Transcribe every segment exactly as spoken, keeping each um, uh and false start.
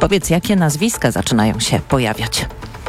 Powiedz, jakie nazwiska zaczynają się pojawiać?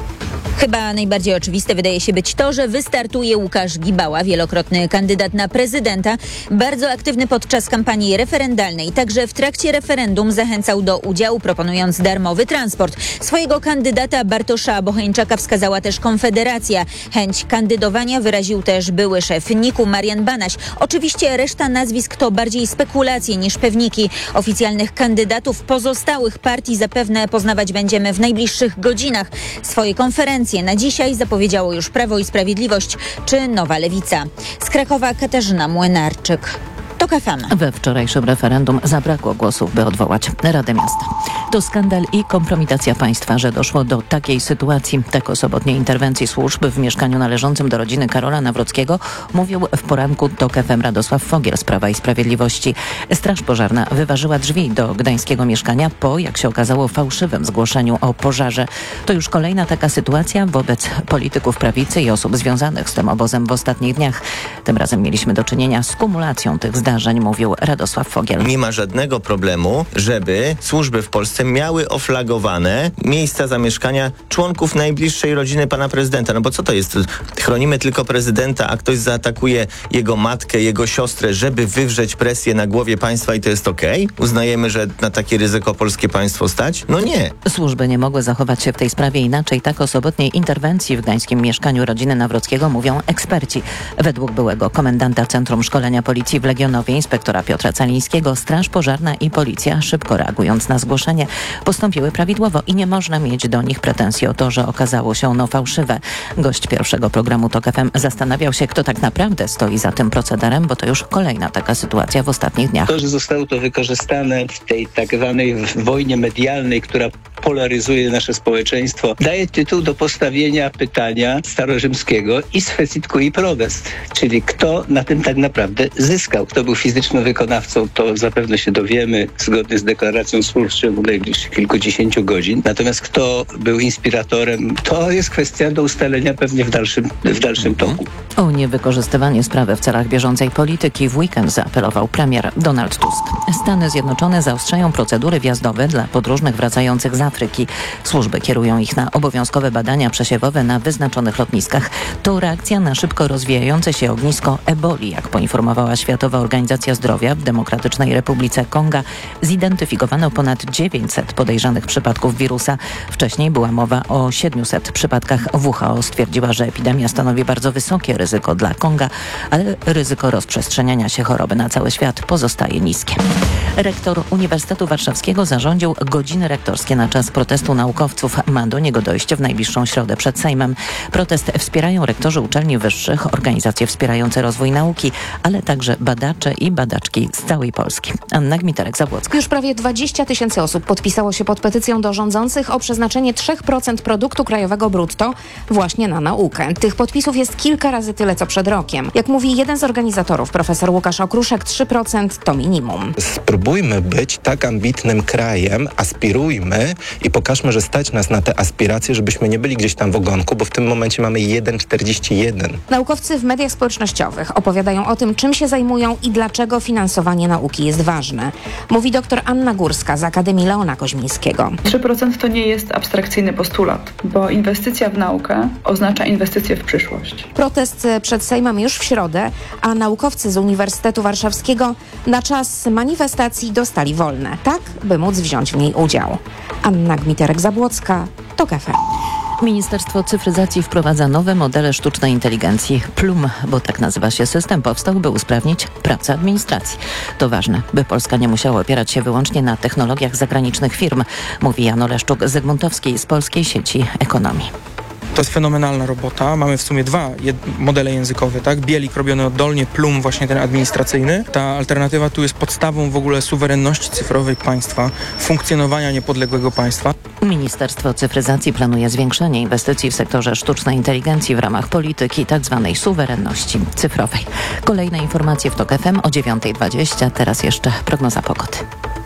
Chyba najbardziej oczywiste wydaje się być to, że wystartuje Łukasz Gibała, wielokrotny kandydat na prezydenta, bardzo aktywny podczas kampanii referendalnej. Także w trakcie referendum zachęcał do udziału, proponując darmowy transport. Swojego kandydata Bartosza Bocheńczaka wskazała też Konfederacja. Chęć kandydowania wyraził też były szef niku Marian Banaś. Oczywiście reszta nazwisk to bardziej spekulacje niż pewniki. Oficjalnych kandydatów pozostałych partii zapewne poznawać będziemy w najbliższych godzinach. Swoje konferencje na dzisiaj zapowiedziało już Prawo i Sprawiedliwość czy Nowa Lewica. Z Krakowa Katarzyna Młynarczyk. TOK F M. We wczorajszym referendum zabrakło głosów, by odwołać Radę Miasta. To skandal i kompromitacja państwa, że doszło do takiej sytuacji. Tak o sobotniej interwencji służb w mieszkaniu należącym do rodziny Karola Nawrockiego mówił w poranku TOK F M Radosław Fogiel z Prawa i Sprawiedliwości. Straż pożarna wyważyła drzwi do gdańskiego mieszkania po, jak się okazało, fałszywym zgłoszeniu o pożarze. To już kolejna taka sytuacja wobec polityków prawicy i osób związanych z tym obozem w ostatnich dniach. Tym razem mieliśmy do czynienia z kumulacją tych zdarzeń, mówił Radosław Fogiel. Nie ma żadnego problemu, żeby służby w Polsce miały oflagowane miejsca zamieszkania członków najbliższej rodziny pana prezydenta. No bo co to jest? Chronimy tylko prezydenta, a ktoś zaatakuje jego matkę, jego siostrę, żeby wywrzeć presję na głowie państwa i to jest okej? Okay? Uznajemy, że na takie ryzyko polskie państwo stać? No nie. Służby nie mogły zachować się w tej sprawie inaczej. Tak o sobotniej interwencji w gdańskim mieszkaniu rodziny Nawrockiego mówią eksperci. Według byłego komendanta Centrum Szkolenia Policji w Legionowie, inspektora Piotra Calińskiego, Straż Pożarna i Policja, szybko reagując na zgłoszenie, postąpiły prawidłowo i nie można mieć do nich pretensji o to, że okazało się ono fałszywe. Gość pierwszego programu TOK F M zastanawiał się, kto tak naprawdę stoi za tym procederem, bo to już kolejna taka sytuacja w ostatnich dniach. To, że zostało to wykorzystane w tej tak zwanej wojnie medialnej, która polaryzuje nasze społeczeństwo, daje tytuł do postawienia pytania starorzymskiego is fecit cui prodest, czyli kto na tym tak naprawdę zyskał. Kto był fizycznym wykonawcą, to zapewne się dowiemy zgodnie z deklaracją służb w ciągu najbliższych kilkudziesięciu godzin. Natomiast kto był inspiratorem, to jest kwestia do ustalenia pewnie w dalszym, w dalszym toku. O niewykorzystywanie sprawy w celach bieżącej polityki w weekend zaapelował premier Donald Tusk. Stany Zjednoczone zaostrzają procedury wjazdowe dla podróżnych wracających z Afryki. Służby kierują ich na obowiązkowe badania przesiewowe na wyznaczonych lotniskach. To reakcja na szybko rozwijające się ognisko eboli, jak poinformowała Światowa Organizacja Zdrowia. W Demokratycznej Republice Konga zidentyfikowano ponad dziewięćset podejrzanych przypadków wirusa. Wcześniej była mowa o siedmiuset przypadkach. W H O stwierdziła, że epidemia stanowi bardzo wysokie ryzyko dla Konga, ale ryzyko rozprzestrzeniania się choroby na cały świat pozostaje niskie. Rektor Uniwersytetu Warszawskiego zarządził godziny rektorskie na czas protestu naukowców. Ma do niego dojść w najbliższą środę przed Sejmem. Protest wspierają rektorzy uczelni wyższych, organizacje wspierające rozwój nauki, ale także badacze i badaczki z całej Polski. Anna Gmiterek-Zabłocka. Już prawie dwadzieścia tysięcy osób podpisało się pod petycją do rządzących o przeznaczenie trzy procent produktu krajowego brutto właśnie na naukę. Tych podpisów jest kilka razy tyle, co przed rokiem. Jak mówi jeden z organizatorów, profesor Łukasz Okruszek, trzy procent to minimum. Spróbujmy być tak ambitnym krajem, aspirujmy i pokażmy, że stać nas na te aspiracje, żebyśmy nie byli gdzieś tam w ogonku, bo w tym momencie mamy jeden przecinek czterdzieści jeden. Naukowcy w mediach społecznościowych opowiadają o tym, czym się zajmują i dlaczego finansowanie nauki jest ważne. Mówi dr Anna Górska z Akademii Leona Koźmińskiego. trzy procent to nie jest abstrakcyjny postulat, bo inwestycja w naukę oznacza inwestycję w przyszłość. Protest przed Sejmem już w środę, a naukowcy z Uniwersytetu Warszawskiego na czas manifestacji dostali wolne, tak by móc wziąć w niej udział. Anna Gmiterek-Zabłocka, TOK F M. Ministerstwo Cyfryzacji wprowadza nowe modele sztucznej inteligencji. Plum, bo tak nazywa się system, powstał, by usprawnić pracę administracji. To ważne, by Polska nie musiała opierać się wyłącznie na technologiach zagranicznych firm, mówi Jan Oleszczuk-Zygmuntowski z Polskiej Sieci Ekonomii. To jest fenomenalna robota. Mamy w sumie dwa jed- modele językowe, tak? Bielik robiony oddolnie, Plum właśnie ten administracyjny. Ta alternatywa tu jest podstawą w ogóle suwerenności cyfrowej państwa, funkcjonowania niepodległego państwa. Ministerstwo Cyfryzacji planuje zwiększenie inwestycji w sektorze sztucznej inteligencji w ramach polityki tzw. suwerenności cyfrowej. Kolejne informacje w TOK F M o dziewiąta dwadzieścia. Teraz jeszcze prognoza pogody.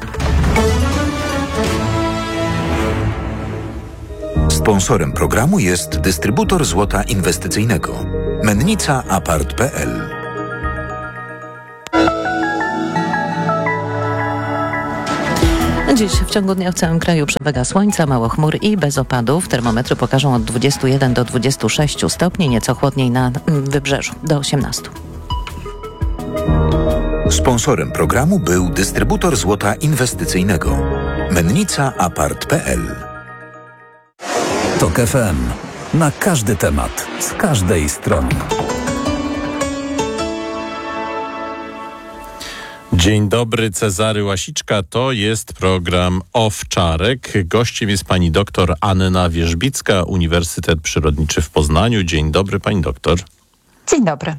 Sponsorem programu jest dystrybutor złota inwestycyjnego Mennica Apart kropka p l. Dziś w ciągu dnia w całym kraju przewaga słońca, mało chmur i bez opadów. Termometry pokażą od dwudziestu jeden do dwudziestu sześciu stopni, nieco chłodniej na wybrzeżu do osiemnastu. Sponsorem programu był dystrybutor złota inwestycyjnego. Mennica Apart kropka p l. Tok F M. Na każdy temat, z każdej strony. Dzień dobry, Cezary Łasiczka. To jest program Owczarek. Gościem jest pani doktor Anna Wierzbicka, Uniwersytet Przyrodniczy w Poznaniu. Dzień dobry, pani doktor. Dzień dobry.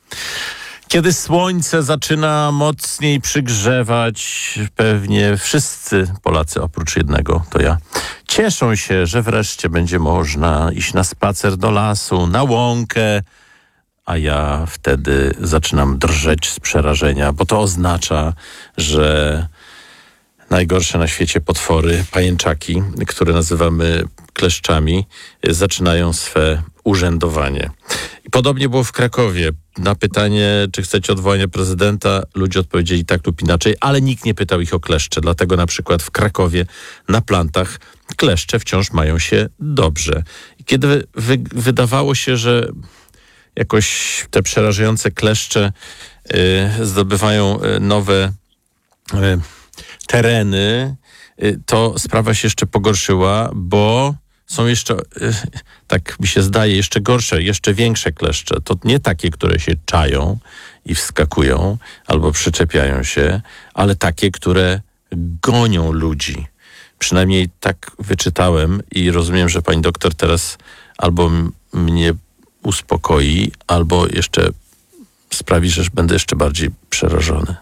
Kiedy słońce zaczyna mocniej przygrzewać, pewnie wszyscy Polacy oprócz jednego, to ja, cieszą się, że wreszcie będzie można iść na spacer do lasu, na łąkę, a ja wtedy zaczynam drżeć z przerażenia, bo to oznacza, że najgorsze na świecie potwory, pajęczaki, które nazywamy kleszczami, zaczynają swe urzędowanie. I podobnie było w Krakowie. Na pytanie, czy chcecie odwołania prezydenta, ludzie odpowiedzieli tak lub inaczej, ale nikt nie pytał ich o kleszcze. Dlatego na przykład w Krakowie na plantach kleszcze wciąż mają się dobrze. I kiedy wy, wydawało się, że jakoś te przerażające kleszcze y, zdobywają y, nowe y, tereny, y, to sprawa się jeszcze pogorszyła, bo są jeszcze, y, tak mi się zdaje, jeszcze gorsze, jeszcze większe kleszcze. To nie takie, które się czają i wskakują albo przyczepiają się, ale takie, które gonią ludzi. Przynajmniej tak wyczytałem i rozumiem, że pani doktor teraz albo m- mnie uspokoi, albo jeszcze sprawi, że będę jeszcze bardziej przerażony.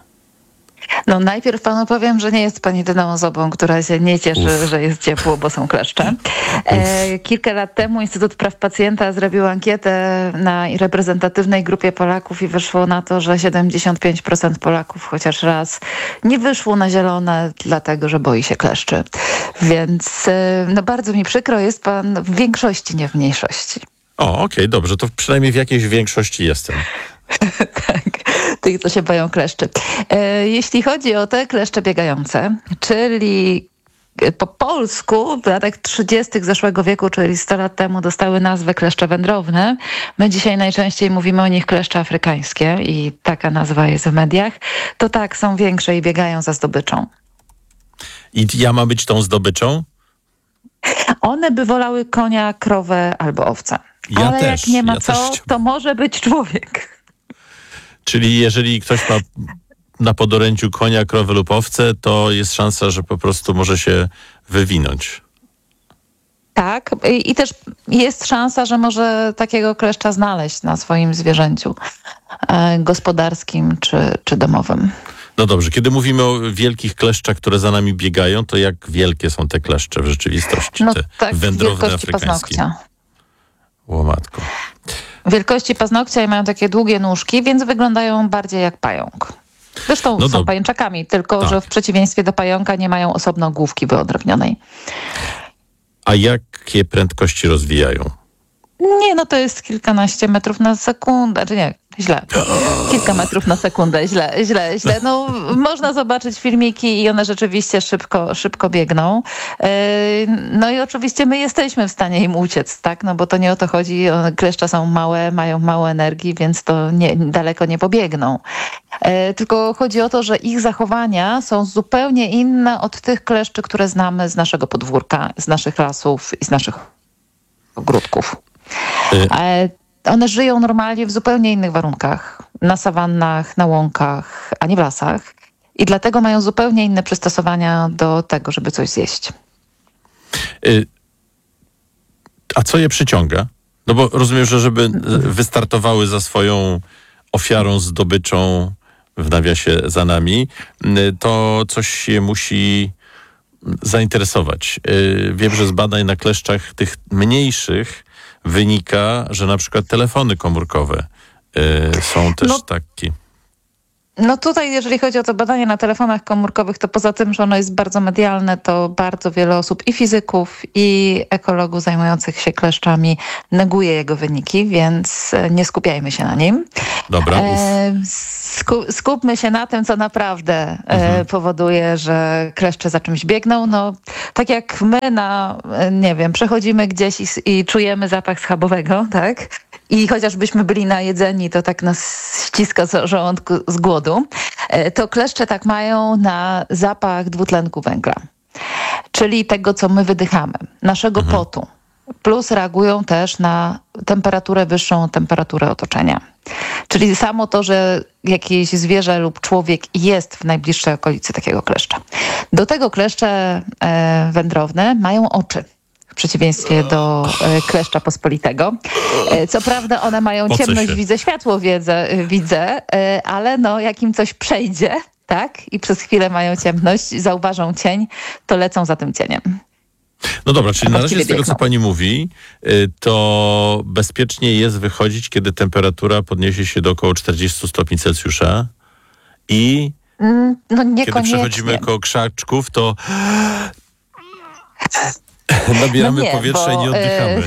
No najpierw panu powiem, że nie jest pan jedyną osobą, która się nie cieszy, Uf. że jest ciepło, bo są kleszcze. E, kilka lat temu Instytut Praw Pacjenta zrobił ankietę na reprezentatywnej grupie Polaków i wyszło na to, że siedemdziesiąt pięć procent Polaków chociaż raz nie wyszło na zielone, dlatego że boi się kleszczy. Więc e, no bardzo mi przykro, jest pan w większości, nie w mniejszości. O, okej, okay, dobrze, to przynajmniej w jakiejś większości jestem. Tak, tych, co się boją kleszczy. E, jeśli chodzi o te kleszcze biegające, czyli po polsku w latach trzydziestych zeszłego wieku, czyli sto lat temu, dostały nazwę kleszcze wędrowne. My dzisiaj najczęściej mówimy o nich kleszcze afrykańskie i taka nazwa jest w mediach. To tak, są większe i biegają za zdobyczą. I ja mam być tą zdobyczą? One by wolały konia, krowę albo owcę. Ja Ale też, jak nie ma ja co, to może być człowiek. Czyli jeżeli ktoś ma na podorędziu konia, krowę lub owcę, to jest szansa, że po prostu może się wywinąć. Tak, i też jest szansa, że może takiego kleszcza znaleźć na swoim zwierzęciu e, gospodarskim czy, czy domowym. No dobrze, kiedy mówimy o wielkich kleszczach, które za nami biegają, to jak wielkie są te kleszcze w rzeczywistości? No te tak, wędrowne wielkości afrykańskie. paznokcia. Łomatko. Wielkości paznokcia i mają takie długie nóżki, więc wyglądają bardziej jak pająk. Zresztą no są do... pajęczakami, tylko tak. że w przeciwieństwie do pająka nie mają osobno główki wyodrębnionej. A jakie prędkości rozwijają? Nie, no to jest kilkanaście metrów na sekundę, czy nie, źle. Kilka metrów na sekundę, źle, źle, źle. No, można zobaczyć filmiki i one rzeczywiście szybko, szybko biegną. No i oczywiście my jesteśmy w stanie im uciec, tak? No bo to nie o to chodzi. Kleszcze są małe, mają mało energii, więc to nie, daleko nie pobiegną. Tylko chodzi o to, że ich zachowania są zupełnie inne od tych kleszczy, które znamy z naszego podwórka, z naszych lasów i z naszych ogródków. One żyją normalnie w zupełnie innych warunkach. Na sawannach, na łąkach, a nie w lasach. I dlatego mają zupełnie inne przystosowania do tego, żeby coś zjeść. A co je przyciąga? No bo rozumiem, że żeby wystartowały za swoją ofiarą, zdobyczą, w nawiasie za nami, to coś je musi zainteresować. Wiem, że z badań na kleszczach tych mniejszych wynika, że na przykład telefony komórkowe y, są też no, takie. No tutaj, jeżeli chodzi o to badanie na telefonach komórkowych, to poza tym, że ono jest bardzo medialne, to bardzo wiele osób i fizyków, i ekologów zajmujących się kleszczami neguje jego wyniki, więc nie skupiajmy się na nim. Dobra. E, sku, skupmy się na tym, co naprawdę Mhm. e, powoduje, że kleszcze za czymś biegną. No, tak jak my na, e, nie wiem, przechodzimy gdzieś i, i czujemy zapach schabowego, tak? I chociażbyśmy byli najedzeni, to tak nas ściska z żołądku z głodu, e, to kleszcze tak mają na zapach dwutlenku węgla. Czyli tego, co my wydychamy, naszego Mhm. potu. Plus reagują też na temperaturę wyższą, temperaturę otoczenia. Czyli samo to, że jakieś zwierzę lub człowiek jest w najbliższej okolicy takiego kleszcza. Do tego kleszcze e, wędrowne mają oczy. W przeciwieństwie do e, kleszcza pospolitego. E, co prawda one mają Po co ciemność, się? widzę światło, wiedzę, widzę, e, ale no jak im coś przejdzie, tak, i przez chwilę mają ciemność, zauważą cień, to lecą za tym cieniem. No dobra, czyli na razie właściwie z tego, co biegną. pani mówi, y, to bezpiecznie jest wychodzić, kiedy temperatura podniesie się do około czterdziestu stopni Celsjusza i Mm, No kiedy niekoniecznie. przechodzimy koło krzaczków, to nabieramy No nie, powietrza i bo, nie oddychamy.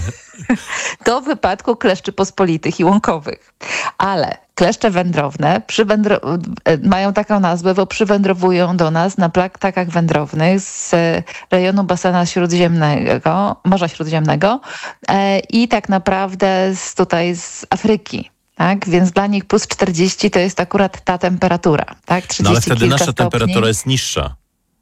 To w wypadku kleszczy pospolitych i łąkowych. Ale kleszcze wędrowne przywędro- mają taką nazwę, bo przywędrowują do nas na ptakach wędrownych z rejonu basenu śródziemnego, Morza Śródziemnego e, i tak naprawdę z, tutaj z Afryki. Tak? Więc dla nich plus czterdzieści to jest akurat ta temperatura. Tak? trzydzieści No ale wtedy kilka nasza stopni. temperatura jest niższa.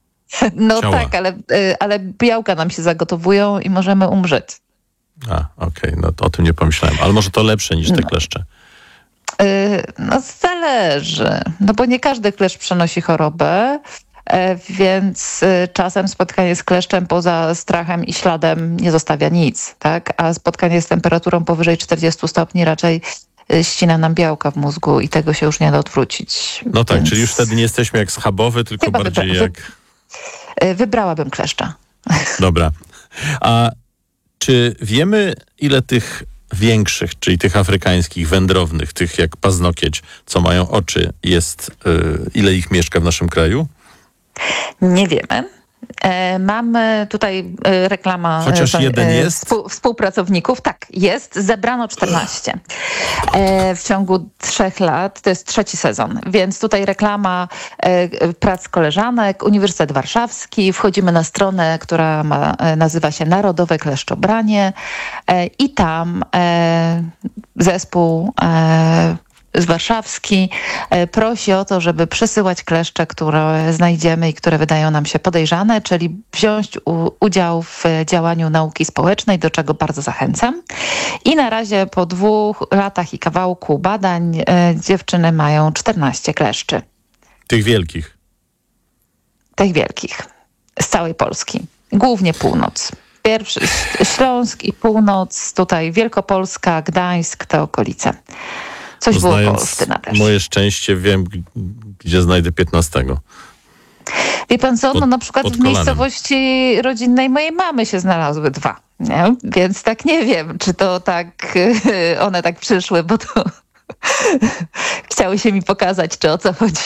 No ciała. tak, ale, y, ale białka nam się zagotowują i możemy umrzeć. A, okej, no to o tym nie pomyślałem. Ale może to lepsze niż te kleszcze. Yy, No zależy, no bo nie każdy kleszcz przenosi chorobę, e, więc y, czasem spotkanie z kleszczem poza strachem i śladem nie zostawia nic, tak? A spotkanie z temperaturą powyżej czterdziestu stopni raczej y, ścina nam białka w mózgu i tego się już nie da odwrócić. No tak, Więc, czyli już wtedy nie jesteśmy jak schabowy, tylko Chyba bardziej wybra- jak... y, Wybrałabym kleszcza. Dobra. A czy wiemy, ile tych większych, czyli tych afrykańskich, wędrownych, tych jak paznokieć, co mają oczy, jest, y, ile ich mieszka w naszym kraju? Nie wiemy. E, Mamy tutaj e, reklama Chociaż e, jeden e, jest? Współ, współpracowników. Tak, jest. Zebrano czternaście e, w ciągu trzech lat. To jest trzeci sezon. Więc tutaj reklama e, prac koleżanek, Uniwersytet Warszawski. Wchodzimy na stronę, która ma, e, nazywa się Narodowe Kleszczobranie e, i tam e, zespół e, z Warszawski e, prosi o to, żeby przesyłać kleszcze, które znajdziemy i które wydają nam się podejrzane, czyli wziąć u, udział w działaniu nauki społecznej, do czego bardzo zachęcam. I na razie po dwóch latach i kawałku badań e, dziewczyny mają czternaście kleszczy. Tych wielkich. Tych wielkich. Z całej Polski. Głównie północ. Pierwszy Śląsk i północ, tutaj Wielkopolska, Gdańsk, te okolice. Coś było w Znając Olsztyna też. moje szczęście, wiem, g- gdzie znajdę piętnastego. Wie pan co, no Pod- na przykład pod w kolanem. miejscowości rodzinnej mojej mamy się znalazły dwa, nie? Więc tak nie wiem, czy to tak, one tak przyszły, bo to chciały się mi pokazać, czy o co chodzi.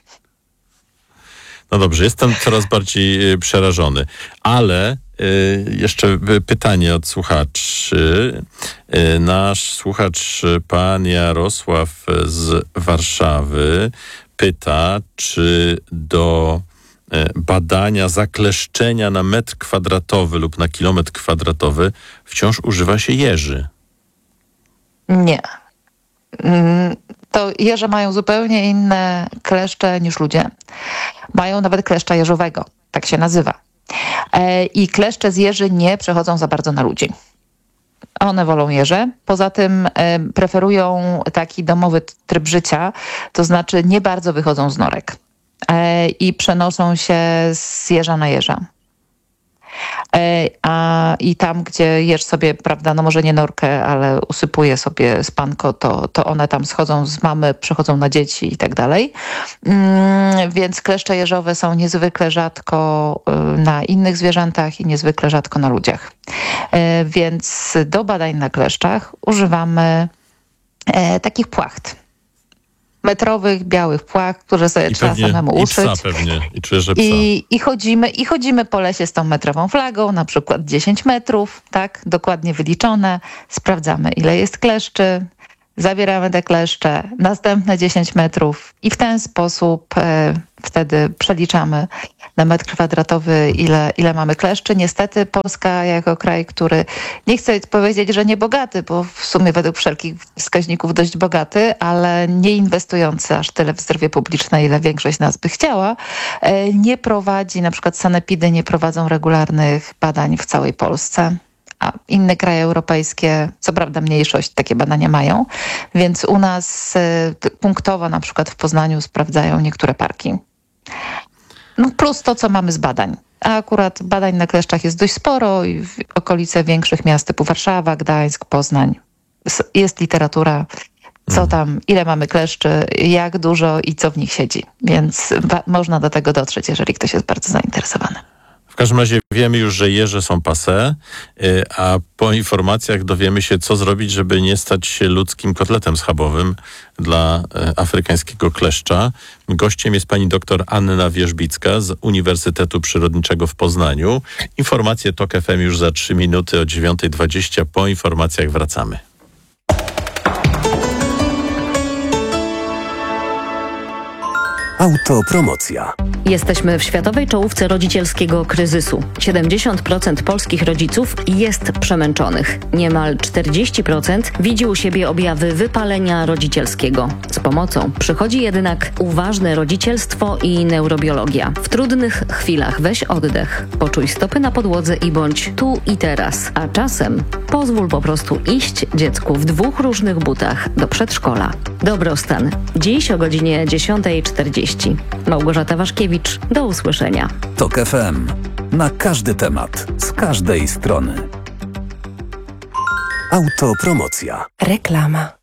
No dobrze, jestem coraz bardziej y, przerażony. Ale y, jeszcze y, pytanie od słuchaczy. Y, nasz słuchacz, y, pan Jarosław z Warszawy, pyta, czy do y, badania zakleszczenia na metr kwadratowy lub na kilometr kwadratowy wciąż używa się jeży. Nie. Mm, To jeże mają zupełnie inne kleszcze niż ludzie. Mają nawet kleszcza jeżowego, tak się nazywa. E, I kleszcze z jeży nie przechodzą za bardzo na ludzi. One wolą jeże. Poza tym e, preferują taki domowy tryb życia, to znaczy nie bardzo wychodzą z norek e, i przenoszą się z jeża na jeża. E, A i tam, gdzie jeż sobie, prawda, no może nie norkę, ale usypuje sobie spanko, to, to one tam schodzą z mamy, przechodzą na dzieci i tak dalej. Mm, Więc kleszcze jeżowe są niezwykle rzadko y, na innych zwierzętach i niezwykle rzadko na ludziach. E, Więc do badań na kleszczach używamy e, takich płacht. metrowych, białych płach, które sobie I trzeba pewnie, samemu i uszyć. psa pewnie, i czujesz, że psa. I, i, chodzimy, I chodzimy po lesie z tą metrową flagą, na przykład dziesięć metrów, tak, dokładnie wyliczone. Sprawdzamy, ile jest kleszczy, zabieramy te kleszcze, następne dziesięć metrów i w ten sposób e, wtedy przeliczamy na metr kwadratowy, ile, ile mamy kleszczy. Niestety Polska jako kraj, który nie chcę powiedzieć, że nie bogaty, bo w sumie według wszelkich wskaźników dość bogaty, ale nie inwestujący aż tyle w zdrowie publiczne, ile większość z nas by chciała, e, nie prowadzi, na przykład sanepidy nie prowadzą regularnych badań w całej Polsce. A inne kraje europejskie, co prawda mniejszość, takie badania mają, więc u nas y, punktowo na przykład w Poznaniu sprawdzają niektóre parki. No plus to, co mamy z badań. A akurat badań na kleszczach jest dość sporo i w okolice większych miast typu Warszawa, Gdańsk, Poznań. Jest literatura, co tam, ile mamy kleszczy, jak dużo i co w nich siedzi. Więc ba- można do tego dotrzeć, jeżeli ktoś jest bardzo zainteresowany. W każdym razie wiemy już, że jeże są passé, a po informacjach dowiemy się, co zrobić, żeby nie stać się ludzkim kotletem schabowym dla afrykańskiego kleszcza. Gościem jest pani doktor Anna Wierzbicka z Uniwersytetu Przyrodniczego w Poznaniu. Informacje TOK F M już za trzy minuty o dziewiąta dwadzieścia. Po informacjach wracamy. Autopromocja. Jesteśmy w światowej czołówce rodzicielskiego kryzysu. siedemdziesiąt procent polskich rodziców jest przemęczonych. Niemal czterdzieści procent widzi u siebie objawy wypalenia rodzicielskiego. Z pomocą przychodzi jednak uważne rodzicielstwo i neurobiologia. W trudnych chwilach weź oddech, poczuj stopy na podłodze i bądź tu i teraz. A czasem pozwól po prostu iść dziecku w dwóch różnych butach do przedszkola. Dobrostan. Dziś o godzinie dziesiąta czterdzieści. Małgorzata Waszkiewicz. Do usłyszenia. TOK F M. Na każdy temat, z każdej strony. Autopromocja. Reklama.